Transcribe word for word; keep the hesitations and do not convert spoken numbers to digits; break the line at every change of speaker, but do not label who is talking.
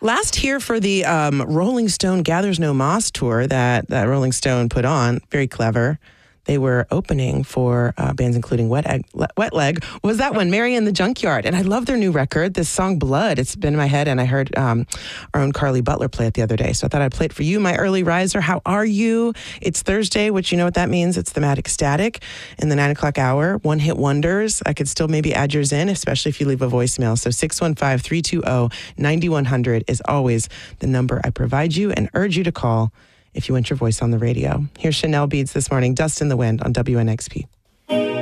Last here for the um, Rolling Stone Gathers No Moss tour that, that Rolling Stone put on. Very clever. They were opening for uh, bands including Wet, Egg, Le- Wet Leg. Was that one, Mary in the Junkyard? And I love their new record, this song Blood. It's been in my head, and I heard um, our own Carly Butler play it the other day. So I thought I'd play it for you, my early riser. How are you? It's Thursday, which you know what that means. It's Thematic Static in the nine o'clock hour. One hit wonders. I could still maybe add yours in, especially if you leave a voicemail. So six one five, three two zero, nine one zero zero is always the number I provide you and urge you to call if you want your voice on the radio. Here's Chanel Beads this morning, Dust in the Wind on W N X P.